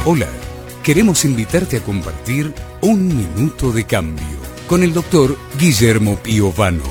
Hola, queremos invitarte a compartir Un Minuto de Cambio con el doctor Guillermo Piovano.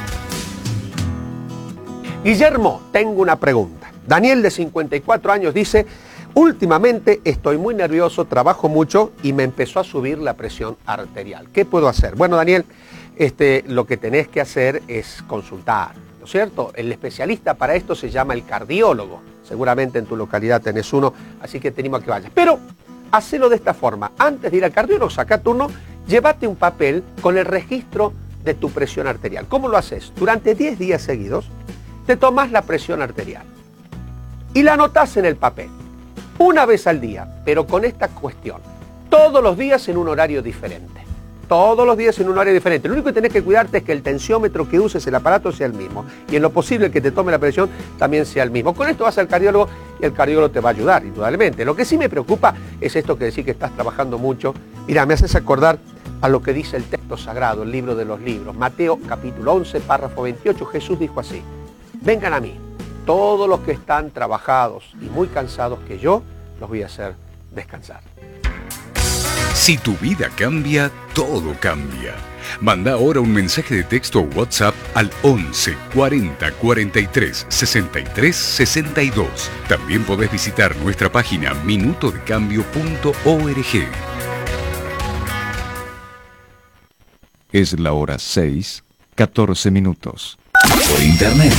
Guillermo, tengo una pregunta. Daniel, de 54 años, dice: últimamente estoy muy nervioso, trabajo mucho y me empezó a subir la presión arterial. ¿Qué puedo hacer? Bueno, Daniel, lo que tenés que hacer es consultar, ¿no es cierto? El especialista para esto se llama el cardiólogo. Seguramente en tu localidad tenés uno, así que te animo a que vayas. Pero hacelo de esta forma. Antes de ir al cardiólogo, saca turno, llévate un papel con el registro de tu presión arterial. ¿Cómo lo haces? Durante 10 días seguidos, te tomas la presión arterial y la anotás en el papel. Una vez al día, pero con esta cuestión. Todos los días en un horario diferente. Todos los días en un horario diferente. Lo único que tenés que cuidarte es que el tensiómetro que uses, el aparato, sea el mismo. Y en lo posible el que te tome la presión también sea el mismo. Con esto vas al cardiólogo y el cardiólogo te va a ayudar, indudablemente. Lo que sí me preocupa es esto que decís que estás trabajando mucho. Mira, me haces acordar a lo que dice el texto sagrado, el libro de los libros. Mateo capítulo 11, párrafo 28, Jesús dijo así: vengan a mí, todos los que están trabajados y muy cansados, que yo los voy a hacer descansar. Si tu vida cambia, todo cambia. Manda ahora un mensaje de texto o WhatsApp al 11 40 43 63 62. También podés visitar nuestra página minutodecambio.org. Es la hora 6:14. Por internet,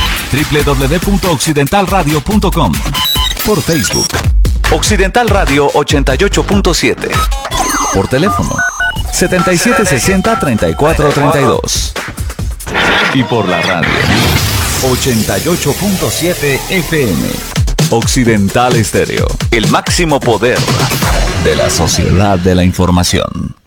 www.occidentalradio.com. Por Facebook, Occidental Radio 88.7. Por teléfono, 7760-3432. Y por la radio, 88.7 FM. Occidental Estéreo, el máximo poder de la sociedad de la información.